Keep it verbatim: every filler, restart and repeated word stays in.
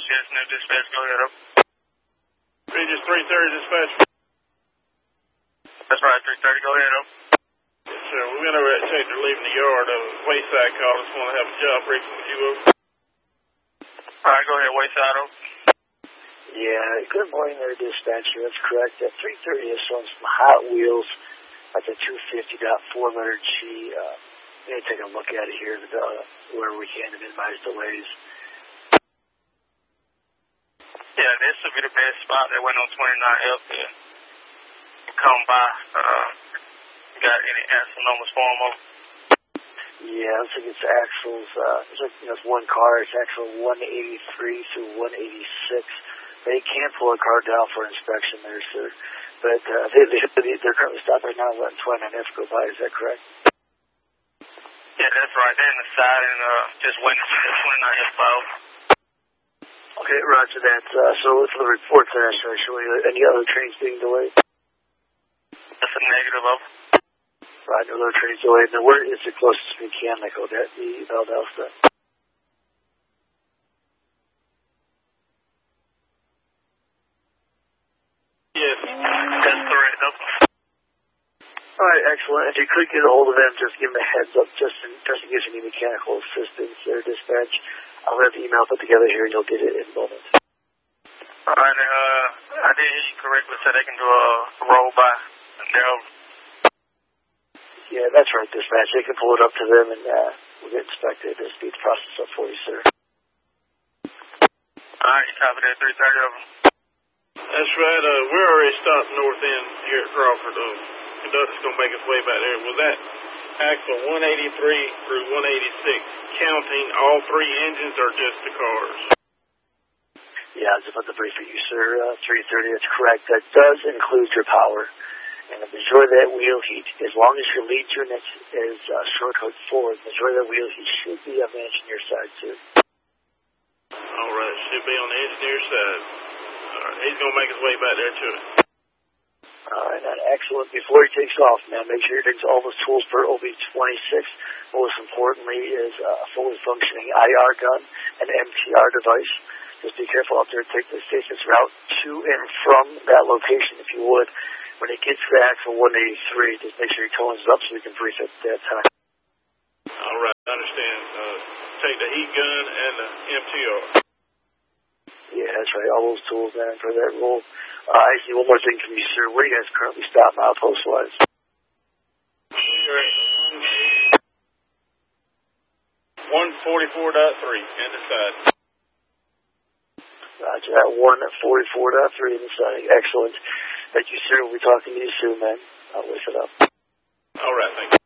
yes, no dispatch, go ahead, up. Regis three thirty dispatch. That's right, three thirty, go ahead, up. Yes, sir. We went over that check. They're leaving the yard. Uh, Wayside called us. Want to have a job break with you over. All right, go ahead, Wayside, up. Yeah, good morning there, dispatcher. That's correct. At three thirty is showing some Hot Wheels at the two fifty point four letter G. Uh, we need to take a look at it here to, uh, where we can to minimize delays. Yeah, this would be the best spot that went on twenty-nine F there. Come by. Uh, got any axle numbers for them over? Yeah, looks like it's axles. Uh, it's like, you know, it's one car. It's axle one eighty-three through one eighty-six. They can't pull a car down for inspection there, sir. But uh, they, they, they're currently stopped right now letting twenty-nine F go by. Is that correct? Yeah, that's right. They're in the side and uh, just waiting for the twenty-nine F out. Okay, roger that. Uh, so for the report there, sir, actually, any other trains being delayed? That's a negative of. Right, no other trains delayed. Now, where is the closest mechanic? Oh, that the Valdosta. Yes. That's correct, up. All right, excellent. If you could get a hold of them, just give them a heads up, just in, just in case you need mechanical assistance or dispatch. I'll have the email put together here, and you'll get it in a moment. All right, uh, I did hear you correctly, so they can do a roll by. And they'll... Yeah, that's right, dispatch. They can pull it up to them, and uh, we'll get inspected to speed the process up for you, sir. All right, you copy that, three thirty of them. That's right. Uh, we're already stopped north end here at Crawford. Uh, conductor's going to make his way back there. Was that axle one eighty-three through one eighty-six counting all three engines or just the cars? Yeah, I was about to brief for you, sir. Uh, three thirty, that's correct. That does include your power. And the majority of that wheel heat, as long as your lead unit is uh, short hook forward, the majority of that wheel heat should be on the engineer side, too. All right, should be on the engineer side. All right, he's going to make his way back there to it. All right, now, excellent. Before he takes off, man, make sure he brings all those tools for O B twenty-six. Most importantly is a fully functioning I R gun, an M T R device. Just be careful out there. Take the safest route to and from that location, if you would. When it gets to the axle one eighty-three, just make sure your tones is up so we can brief it at that time. All right, I understand. Uh, take the heat gun and the M T R. Yeah, that's right. All those tools, man, for that role. Uh, I see one more thing from you, sir. Where do you guys currently stop milepost-wise? one forty-four point three in the side. Roger that. one forty-four point three in the side. Excellent. Thank you, sir. We'll be talking to you soon, man. I'll lift it up. All right, thank you.